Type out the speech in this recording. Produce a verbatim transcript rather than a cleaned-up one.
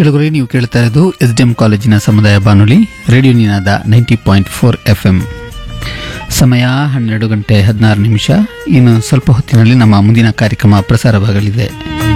ಕೆಳಗಡೆ ನೀವು ಕೇಳ್ತಾ ಇರೋದು ಎಸ್ ಡಿ ಎಂ ಕಾಲೇಜಿನ ಸಮುದಾಯ ಬಾನುಲಿ ರೇಡಿಯೋ ನಿನಾದ ninety point four F M. ಸಮಯ ಹನ್ನೆರಡು ಗಂಟೆ ಹದಿನಾರು ನಿಮಿಷ. ಇನ್ನು ಸ್ವಲ್ಪ ಹೊತ್ತಿನಲ್ಲಿ ನಮ್ಮ ಮುಂದಿನ ಕಾರ್ಯಕ್ರಮ ಪ್ರಸಾರವಾಗಲಿದೆ.